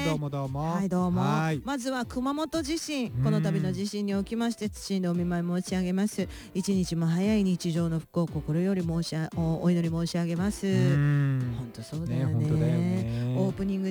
どうもどうも。 はい、どうも。 はい、 まずは熊本地震、この度の地震におきまして謹んでお見舞い申し上げます。一日も早い日常の復興を心よりお祈り申し上げます。本当そうだよね。 本当だよね。 オープニング